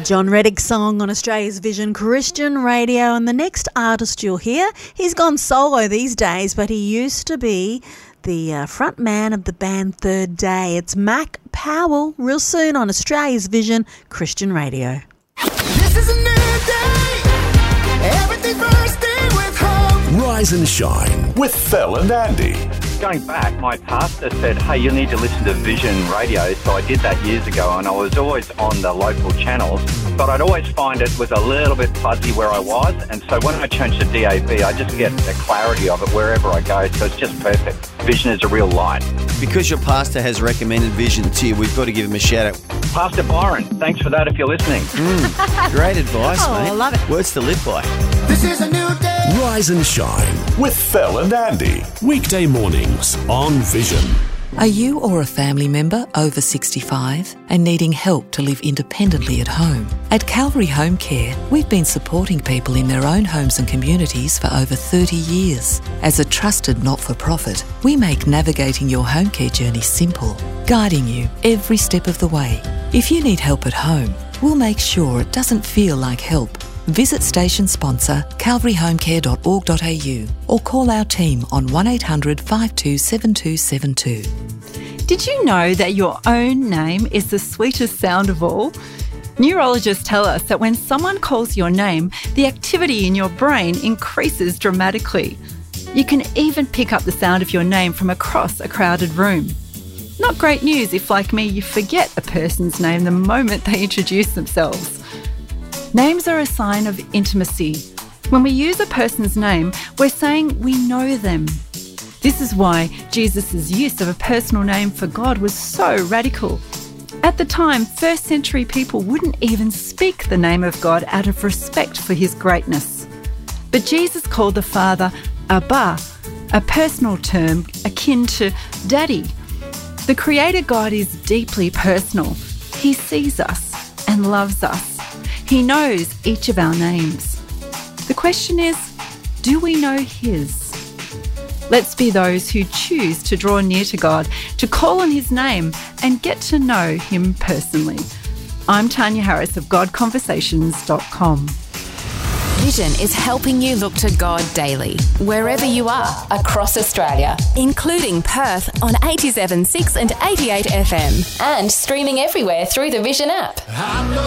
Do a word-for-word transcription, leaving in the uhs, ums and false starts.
John Reddick's song on Australia's Vision Christian Radio, and the next artist you'll hear, he's gone solo these days, but he used to be the uh, front man of the band Third Day. It's Mac Powell, real soon on Australia's Vision Christian Radio. This is a new day, everything bursting with hope. Rise and Shine with Phil and Andy. Going back, my pastor said, hey, you need to listen to Vision Radio, so I did that years ago, and I was always on the local channels, but I'd always find it was a little bit fuzzy where I was, and so when I changed to D A B, I just get the clarity of it wherever I go, so it's just perfect. Vision is a real light. Because your pastor has recommended Vision to you, we've got to give him a shout out. Pastor Byron, thanks for that if you're listening. Mm, great advice, oh, mate. I love it. Words to live by. This is a new day. Rise and Shine with Phil and Andy. Weekday mornings on Vision. Are you or a family member over sixty-five and needing help to live independently at home? At Calvary Home Care, we've been supporting people in their own homes and communities for over thirty years. As a trusted not-for-profit, we make navigating your home care journey simple, guiding you every step of the way. If you need help at home, we'll make sure it doesn't feel like help. Visit station sponsor calvary home care dot org dot a u or call our team on one eight hundred five two seven two seven two. Did you know that your own name is the sweetest sound of all? Neurologists tell us that when someone calls your name, the activity in your brain increases dramatically. You can even pick up the sound of your name from across a crowded room. Not great news if, like me, you forget a person's name the moment they introduce themselves. Names are a sign of intimacy. When we use a person's name, we're saying we know them. This is why Jesus' use of a personal name for God was so radical. At the time, first century people wouldn't even speak the name of God out of respect for his greatness. But Jesus called the Father Abba, a personal term akin to daddy. The Creator God is deeply personal. He sees us and loves us. He knows each of our names. The question is, do we know his? Let's be those who choose to draw near to God, to call on his name and get to know him personally. I'm Tanya Harris of god conversations dot com. Vision is helping you look to God daily, wherever you are across Australia, including Perth on eighty-seven point six and eighty-eight F M, and streaming everywhere through the Vision app.